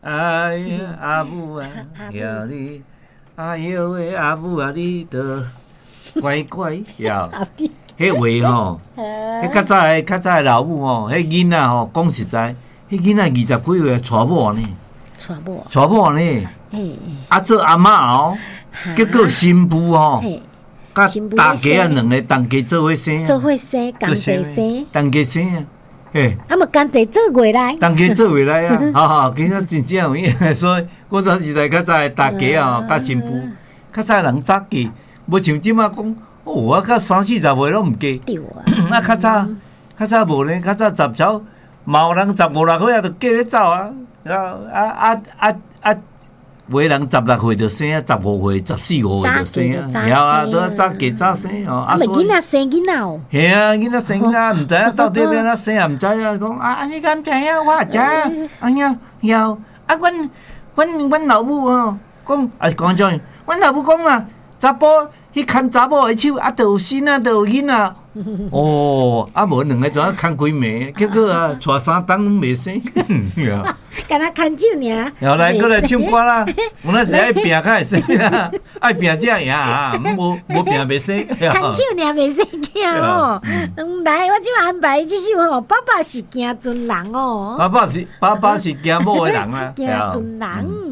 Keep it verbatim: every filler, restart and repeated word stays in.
哎呀，阿母啊，呀你，哎呦喂，阿母啊，你都乖乖呀。迄话吼，迄较早诶，较早诶老母吼，迄囡仔吼，讲实在，迄囡仔二十几岁娶某呢， 娶某， 娶某呢，啊做阿嬷哦，结果新妇吼，甲大家啊两个同家做伙生， 做伙生，同地生， 同家生啊，嘿， 啊么同地做回来， 同家做回来啊，哈哈，今仔真正有影，所以我当时代较早诶大家啊，甲新妇，较早人早嫁，无像即马讲。哦，我较三四十岁拢毋嫁， 对啊， 啊，较早较早无呢，较早十招，嘛有人十五六岁啊，就嫁咧走啊，啊啊啊啊，有的人十六岁就生啊，十五岁、十四五岁就生啊，然后啊，都早嫁早生哦。 啊，咪囡仔生囡仔哦。 系啊，囡仔生囡仔，毋知影到底要安怎生啊，毋知影讲啊，安尼敢知影，我也知影，安尼后啊，阮阮阮老母哦，讲啊，讲怎？阮老母讲啊，查甫。迄牵查某的手，啊，就有囡仔，就有囡仔。哦，啊，无两个怎啊牵几暝？结果啊，带三档拢袂生。 干那牵手尔。 然后来，过来唱歌啦。有那时爱拼较会生啦，爱拼才赢啊，无无拼袂生。 牵手尔袂生囝哦。嗯，来，我就安排即首吼，爸爸是行船人哦。 爸爸是爸爸是惊某的人啊。 行船人。